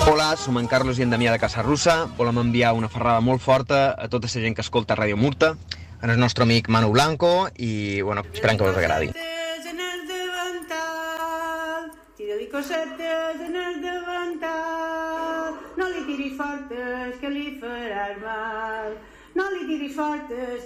Hola, som en Carlos i en Damià de Casarussa. Volem enviar una ferrada molt forta a tota la gent que escolta Ràdio Murta, en el nostre amic Manu Blanco, i bueno, esperem que us agradi. Cosetes en el davantal, no li tiris fortes que li faràs mal, no li tiris fortes